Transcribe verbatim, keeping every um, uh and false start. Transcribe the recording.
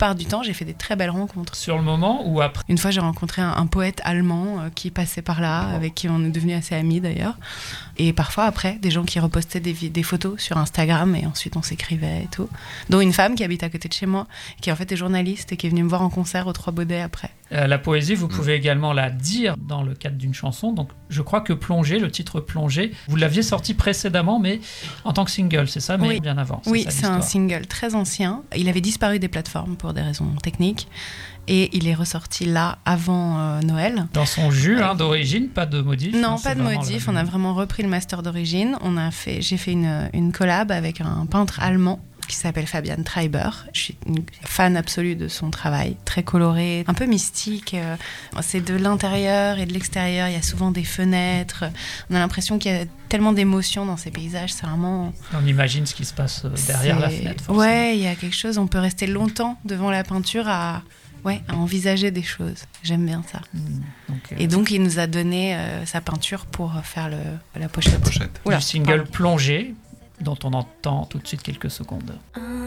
plupart du temps, j'ai fait des très belles rencontres. Sur le moment ou après? Une fois, j'ai rencontré un, un poète allemand euh, qui passait par là, oh. avec qui on est devenus assez amis d'ailleurs. Et parfois, après, des gens qui repostaient des, des photos sur Instagram et ensuite on s'écrivait et tout. Dont une femme qui habite à côté de chez moi, qui en fait est journaliste et qui est venue me voir en concert aux Trois Baudets après. Euh, la poésie, vous pouvez également la dire dans le cadre d'une chanson. Donc, je crois que Plongée, le titre Plongée, vous l'aviez sorti précédemment, mais en tant que single, c'est ça, mais oui. bien avant. C'est oui, ça, c'est l'histoire. Un single très ancien. Il avait disparu des plateformes pour des raisons techniques. Et il est ressorti là, avant euh, Noël. Dans son jus, hein, d'origine, pas de modif. Non, hein, pas de modif. Le... On a vraiment repris le master d'origine. On a fait, j'ai fait une, une collab avec un peintre allemand qui s'appelle Fabian Treiber. Je suis une fan absolue de son travail, très coloré, un peu mystique. C'est de l'intérieur et de l'extérieur. Il y a souvent des fenêtres. On a l'impression qu'il y a tellement d'émotions dans ces paysages. C'est vraiment... On imagine ce qui se passe derrière c'est... la fenêtre. Forcément. Ouais, il y a quelque chose. On peut rester longtemps devant la peinture à... Ouais, à envisager des choses. J'aime bien ça. Mmh, donc, euh... Et donc, il nous a donné euh, sa peinture pour faire le, la pochette. La pochette. Du single Plongée, dont on entend tout de suite quelques secondes.